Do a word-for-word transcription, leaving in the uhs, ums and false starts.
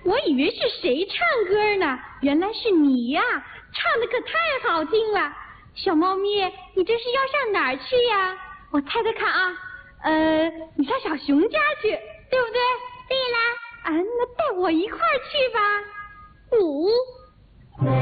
我以为是谁唱歌呢，原来是你呀，唱的可太好听了。小猫咪，你这是要上哪儿去呀？我猜猜看啊，呃，你上小熊家去，对不对？ 对啦。 啊，那带我一块儿去吧。 你